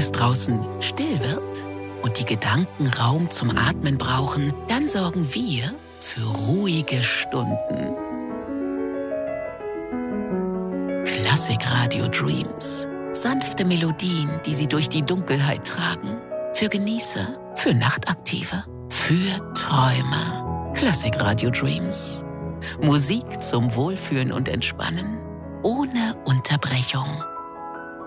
es draußen still wird und die Gedanken Raum zum Atmen brauchen, dann sorgen wir für ruhige Stunden. Klassik Radio Dreams. Sanfte Melodien, die Sie durch die Dunkelheit tragen. Für Genießer, für Nachtaktive, für Träumer. Klassik Radio Dreams. Musik zum Wohlfühlen und Entspannen. Ohne Unterbrechung.